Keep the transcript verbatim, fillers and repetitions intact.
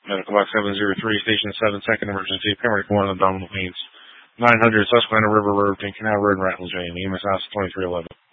Medical box seven zero three, station seven, second emergency, paramedic one, abdominal pains. nine hundred Susquehanna River Road, Pink Canal Road, Rattles, J. E M S House twenty-three eleven.